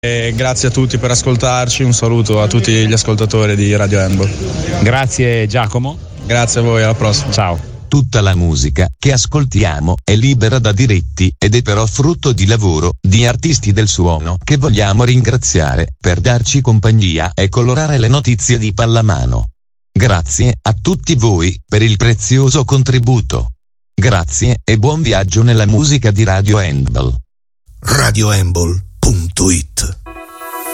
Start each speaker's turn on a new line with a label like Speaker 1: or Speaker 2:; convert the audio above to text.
Speaker 1: E grazie a tutti per ascoltarci, un saluto a tutti gli ascoltatori di Radio Handball.
Speaker 2: Grazie Giacomo.
Speaker 1: Grazie a voi, alla prossima.
Speaker 2: Ciao.
Speaker 3: Tutta la musica che ascoltiamo è libera da diritti ed è però frutto di lavoro di artisti del suono che vogliamo ringraziare per darci compagnia e colorare le notizie di pallamano. Grazie a tutti voi per il prezioso contributo. Grazie e buon viaggio nella musica di Radio Handball.
Speaker 4: radiohandball.it